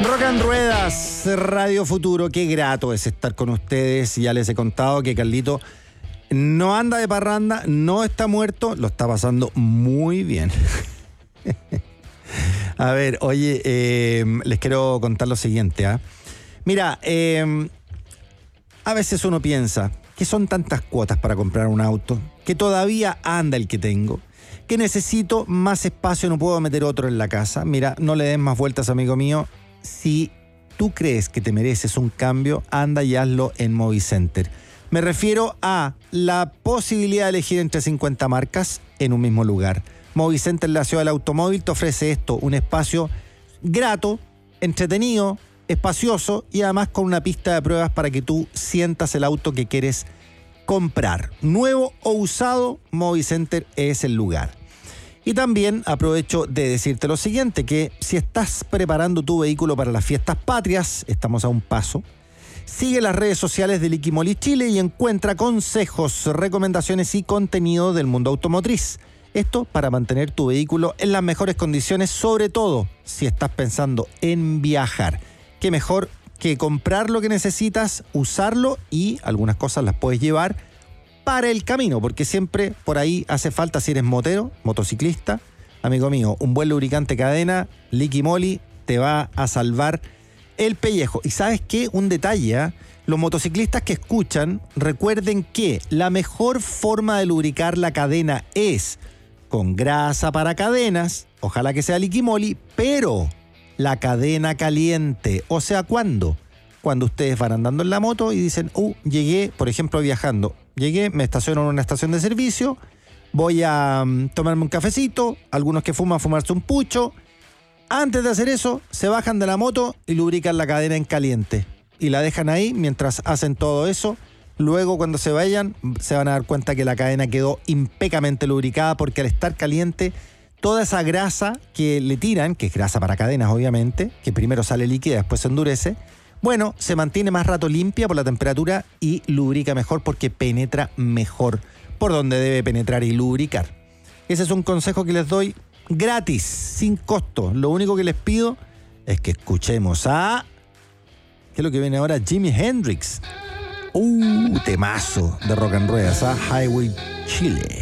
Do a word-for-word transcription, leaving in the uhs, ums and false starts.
Rock en Ruedas, Radio Futuro, qué grato es estar con ustedes. Ya les he contado que Carlito no anda de parranda, no está muerto, lo está pasando muy bien. A ver, oye, eh, les quiero contar lo siguiente, ¿ah? ¿eh? Mira, eh, a veces uno piensa que son tantas cuotas para comprar un auto, que todavía anda el que tengo, que necesito más espacio, no puedo meter otro en la casa. Mira, no le des más vueltas, amigo mío. Si tú crees que te mereces un cambio, anda y hazlo en Movicenter. Me refiero a la posibilidad de elegir entre cincuenta marcas en un mismo lugar. Movicenter, la ciudad del automóvil, te ofrece esto, un espacio grato, entretenido, espacioso y además con una pista de pruebas para que tú sientas el auto que quieres comprar. Nuevo o usado, Movicenter es el lugar. Y también aprovecho de decirte lo siguiente, que si estás preparando tu vehículo para las fiestas patrias, estamos a un paso, sigue las redes sociales de Liquimoli Chile y encuentra consejos, recomendaciones y contenido del mundo automotriz. Esto para mantener tu vehículo en las mejores condiciones, sobre todo si estás pensando en viajar. Qué mejor que comprar lo que necesitas, usarlo y algunas cosas las puedes llevar para el camino, porque siempre por ahí hace falta, si eres motero, motociclista, amigo mío, un buen lubricante cadena, Liquimoli, te va a salvar el pellejo. Y ¿sabes qué? Un detalle, ¿eh? Los motociclistas que escuchan, recuerden que la mejor forma de lubricar la cadena es con grasa para cadenas, ojalá que sea Liquimoli, pero la cadena caliente. O sea, ¿cuándo? Cuando ustedes van andando en la moto y dicen, uh, llegué, por ejemplo, viajando, llegué, me estaciono en una estación de servicio, voy a um, tomarme un cafecito, algunos que fuman, fumarse un pucho. Antes de hacer eso, se bajan de la moto y lubrican la cadena en caliente. Y la dejan ahí mientras hacen todo eso. Luego, cuando se vayan, se van a dar cuenta que la cadena quedó impecablemente lubricada, porque al estar caliente, toda esa grasa que le tiran, que es grasa para cadenas obviamente, que primero sale líquida y después se endurece, bueno, se mantiene más rato limpia por la temperatura y lubrica mejor porque penetra mejor por donde debe penetrar y lubricar. Ese es un consejo que les doy gratis, sin costo. Lo único que les pido es que escuchemos a... ¿Qué es lo que viene ahora? Jimi Hendrix. Uh, temazo de Rock and Ruedas, a Highway Chile.